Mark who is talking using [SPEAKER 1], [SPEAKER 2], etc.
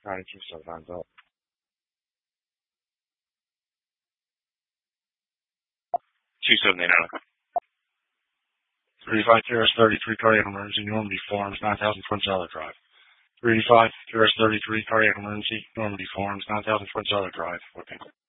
[SPEAKER 1] 92 times up. 279. 385 QRS 33 cardiac emergency, Normandy Farms, 9000 Twin Cellar Drive. 385 QRS 33 cardiac emergency, Normandy Farms, 9000 Twin Cellar Drive. Okay.